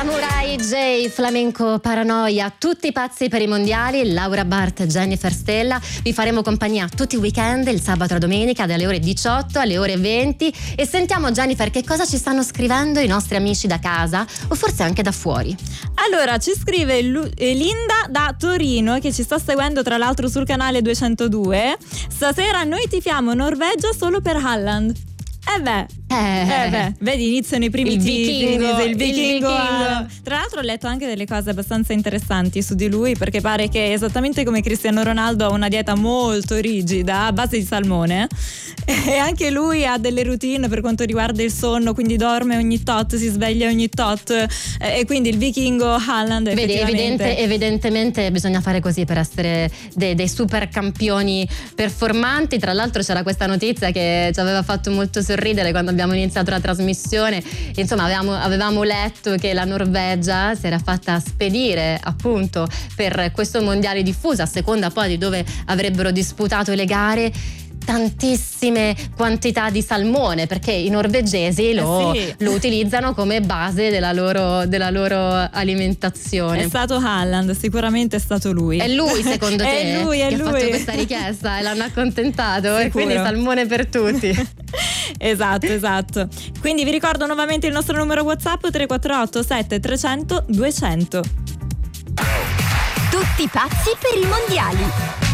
Samurai J, Flamenco Paranoia, tutti pazzi per i mondiali. Laura Bart, Jennifer Stella, vi faremo compagnia tutti i weekend, il sabato e la domenica dalle ore 18 alle ore 20. E sentiamo, Jennifer, che cosa ci stanno scrivendo i nostri amici da casa o forse anche da fuori. Allora, ci scrive Linda da Torino, che ci sta seguendo tra l'altro sul canale 202. Stasera noi tifiamo Norvegia solo per Haaland. Vedi, iniziano i primi tifi, il vichingo. Tra l'altro ho letto anche delle cose abbastanza interessanti su di lui, perché pare che esattamente come Cristiano Ronaldo ha una dieta molto rigida a base di salmone, e anche lui ha delle routine per quanto riguarda il sonno, quindi dorme ogni tot, si sveglia ogni tot, e quindi il vichingo Haaland evidentemente bisogna fare così per essere dei super campioni performanti. Tra l'altro c'era questa notizia che ci aveva fatto molto sorridere quando abbiamo iniziato la trasmissione. Insomma, avevamo letto che la Norvegia si era fatta spedire appunto per questo mondiale diffuso, a seconda poi di dove avrebbero disputato le gare, tantissime quantità di salmone, perché i norvegesi lo utilizzano come base della loro alimentazione. È stato Haaland, sicuramente è stato lui. È lui, secondo te? È lui. Ha fatto questa richiesta e l'hanno accontentato, e quindi salmone per tutti. Esatto. Quindi vi ricordo nuovamente il nostro numero WhatsApp 348 7300 200. Tutti pazzi per i mondiali.